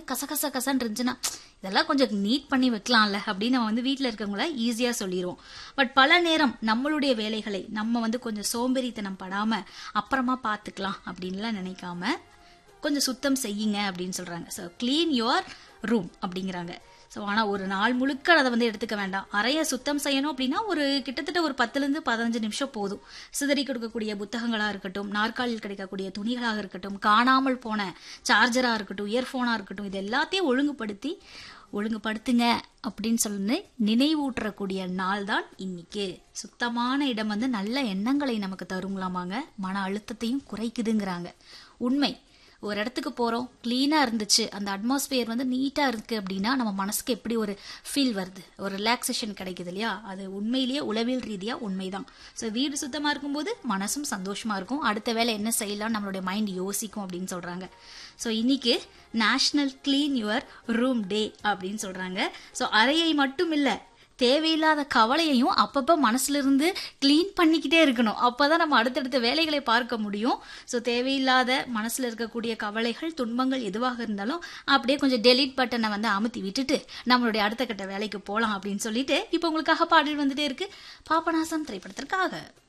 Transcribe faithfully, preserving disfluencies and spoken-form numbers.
கசகச கசன்னு இருந்துச்சுன்னா இதெல்லாம் கொஞ்சம் நீட் பண்ணி வைக்கலாம்ல அப்படின்னு நம்ம வந்து வீட்டில் இருக்கவங்கள ஈஸியா சொல்லிடுவோம். பட் பல நேரம் நம்மளுடைய வேலைகளை நம்ம வந்து கொஞ்சம் சோம்பேறித்தனம் படாம அப்புறமா பாத்துக்கலாம் அப்படின்லாம் நினைக்காம கொஞ்சம் சுத்தம் செய்யுங்க அப்படின்னு சொல்றாங்க. ஸோ கிளீன் யுவர் ரூம் அப்படிங்கிறாங்க. ஸோ ஆனால் ஒரு நாள் முழுக்க அதை வந்து எடுத்துக்க வேண்டாம். அறைய சுத்தம் செய்யணும் அப்படின்னா ஒரு கிட்டத்தட்ட ஒரு பத்துலேருந்து பதினஞ்சு நிமிஷம் போதும். சிதறி கொடுக்கக்கூடிய புத்தகங்களாக இருக்கட்டும், நாற்காலில் கிடைக்கக்கூடிய துணிகளாக இருக்கட்டும், காணாமல் போன சார்ஜராக இருக்கட்டும், இயர்ஃபோனாக இருக்கட்டும், இது எல்லாத்தையும் ஒழுங்குபடுத்தி ஒழுங்குபடுத்துங்க அப்படின்னு சொல்லி நினைவூட்டக்கூடிய நாள் தான் இன்னைக்கு. சுத்தமான இடம் வந்து நல்ல எண்ணங்களை நமக்கு தருங்களாமாங்க, மன அழுத்தத்தையும் குறைக்குதுங்கிறாங்க. உண்மை. ஒரு இடத்துக்கு போறோம், கிளீனா இருந்துச்சு, அந்த அட்மாஸ்பியர் வந்து நீட்டா இருக்கு அப்படின்னா நம்ம மனசுக்கு எப்படி ஒரு ஃபீல் வருது, ஒரு ரிலாக்ஸேஷன் கிடைக்குது இல்லையா? அது உண்மையிலேயே உளவியல் ரீதியா உண்மைதான். ஸோ வீடு சுத்தமா இருக்கும்போது மனசும் சந்தோஷமா இருக்கும், அடுத்த வேலை என்ன செய்யலாம் நம்மளுடைய மைண்ட் யோசிக்கும் அப்படின்னு சொல்றாங்க. ஸோ இன்னைக்கு நேஷனல் கிளீன் யுவர் ரூம் டே அப்படின்னு சொல்றாங்க. ஸோ அறையை மட்டும் இல்ல, தேவையில்லாத கவலையையும் அப்பப்ப மனசுல இருந்து கிளீன் பண்ணிக்கிட்டே இருக்கணும். அப்பதான் நம்ம அடுத்தடுத்த வேலைகளை பார்க்க முடியும். ஸோ தேவையில்லாத மனசுல இருக்கக்கூடிய கவலைகள், துன்பங்கள் எதுவாக இருந்தாலும் அப்படியே கொஞ்சம் டெலீட் பட்டனை வந்து அமுத்தி விட்டுட்டு நம்மளுடைய அடுத்த கட்ட வேலைக்கு போலாம் அப்படின்னு சொல்லிட்டு இப்ப உங்களுக்காக பாடல் வந்துட்டே இருக்கு பாபநாசம் திரைப்படத்திற்காக.